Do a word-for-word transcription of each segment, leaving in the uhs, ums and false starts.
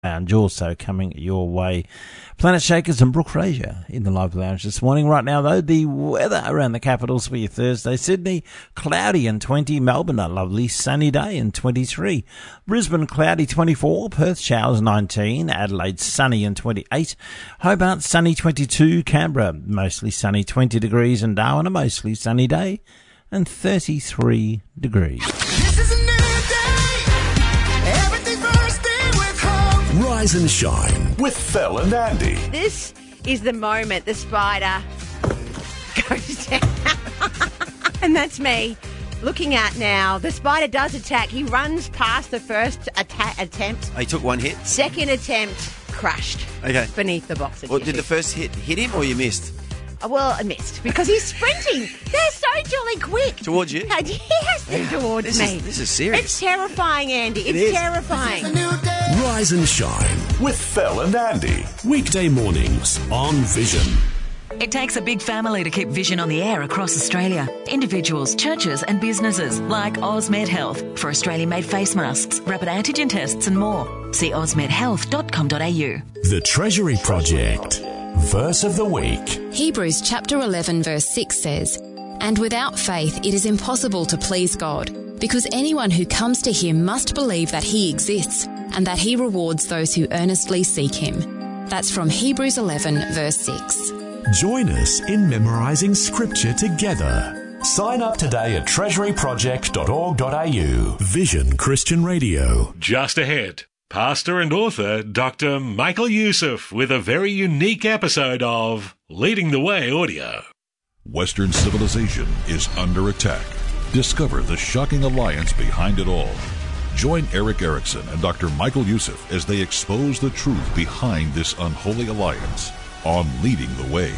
Lounge also coming your way. Planet Shakers and Brooke Fraser in the live lounge this morning. Right now, though, the weather around the capitals for your Thursday. Sydney, cloudy and twenty. Melbourne, a lovely sunny day and twenty-three. Brisbane, cloudy, twenty-four. Perth, showers, nineteen. Adelaide, sunny and twenty-eight. Hobart, sunny, twenty-two. Canberra, mostly sunny, twenty degrees. And Darwin, a mostly sunny day and thirty-three degrees. This is a new day. Everything's bursting with hope. Rise and shine with Phil and Andy. This is the moment the spider goes down. And that's me looking at now. The spider does attack. He runs past the first atta- attempt. He took one hit. Second attempt, crushed Okay. beneath the box of Well, did the tissues. first hit hit him or you missed? Oh, well, I missed because he's sprinting. They're so jolly quick. Towards you? And he has to towards This me. is, this is serious. It's terrifying, Andy. It's is. terrifying. A new day. Rise and shine with Phil and Andy. Weekday mornings on Vision. It takes a big family to keep Vision on the air across Australia. Individuals, churches and businesses like Osmed Health for Australian-made face masks, rapid antigen tests and more. See osmed health dot com dot a u. The Treasury Project. Verse of the week. Hebrews chapter eleven verse six says, "And without faith it is impossible to please God, because anyone who comes to him must believe that he exists and that he rewards those who earnestly seek him." That's from Hebrews eleven verse six. Join us in memorising scripture together. Sign up today at treasury project dot org dot a u. Vision Christian Radio. Just ahead, pastor and author Doctor Michael Youssef with a very unique episode of Leading the Way Audio. Western civilization is under attack. Discover the shocking alliance behind it all. Join Eric Erickson and Doctor Michael Youssef as they expose the truth behind this unholy alliance on Leading the Way.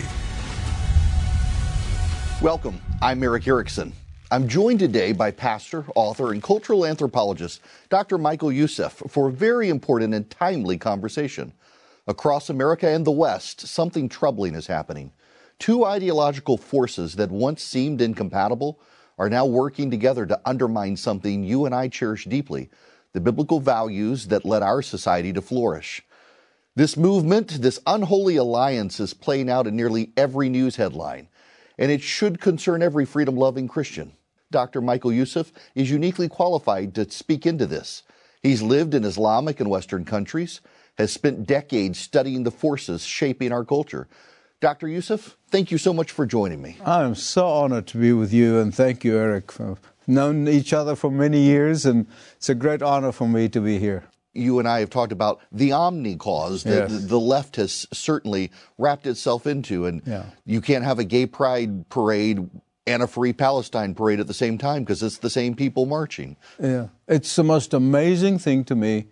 Welcome. I'm Eric Erickson. I'm joined today by pastor, author, and cultural anthropologist Doctor Michael Youssef for a very important and timely conversation. Across America and the West, something troubling is happening. Two ideological forces that once seemed incompatible are now working together to undermine something you and I cherish deeply, the biblical values that led our society to flourish. This movement, this unholy alliance, is playing out in nearly every news headline, and it should concern every freedom-loving Christian. Doctor Michael Youssef is uniquely qualified to speak into this. He's lived in Islamic and Western countries, has spent decades studying the forces shaping our culture. Doctor Youssef, thank you so much for joining me. I'm so honored to be with you, and thank you, Eric. We've known each other for many years, and it's a great honor for me to be here. You and I have talked about the omni cause that Yes. the left has certainly wrapped itself into, and Yeah. you can't have a gay pride parade and a free Palestine parade at the same time because it's the same people marching. Yeah, it's the most amazing thing to me,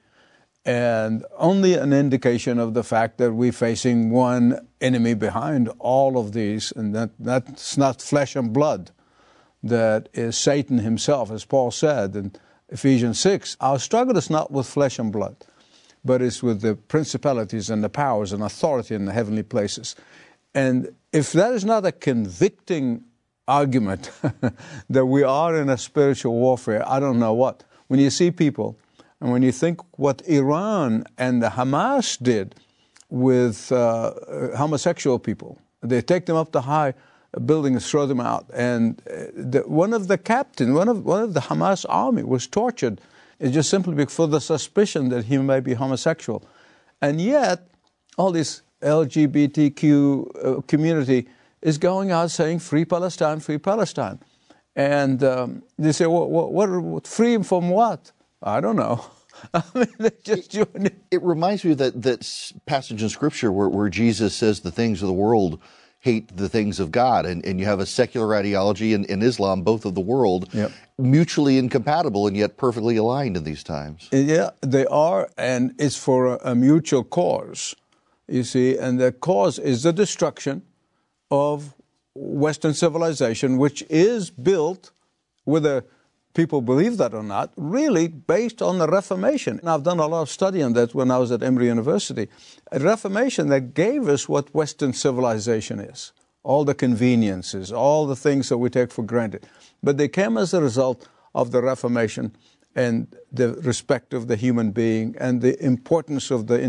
and only an indication of the fact that we're facing one enemy behind all of these, and that that's not flesh and blood. That is Satan himself, as Paul said in Ephesians six. Our struggle is not with flesh and blood, but it's with the principalities and the powers and authority in the heavenly places. And if that is not a convicting argument that we are in a spiritual warfare, I don't know what. When you see people, and when you think what Iran and the Hamas did with uh, homosexual people, they take them up to high buildings, throw them out. And the, one of the captains, one of one of the Hamas army was tortured, it's just simply for the suspicion that he may be homosexual. And yet, all this L G B T Q uh, community is going out saying, "Free Palestine, free Palestine." And um, they say, well, what, what, free from what? I don't know. I mean, they just join it. It reminds me of that, that passage in Scripture where, where Jesus says the things of the world hate the things of God, and, and you have a secular ideology and, and Islam, both of the world, Yep. mutually incompatible and yet perfectly aligned in these times. Yeah, they are, and it's for a, a mutual cause, you see, and the cause is the destruction of Western civilization, which is built, whether people believe that or not, really based on the Reformation. And I've done a lot of study on that when I was at Emory University. A Reformation that gave us what Western civilization is. All the conveniences, all the things that we take for granted. But they came as a result of the Reformation. and the respect of the human being and the importance of the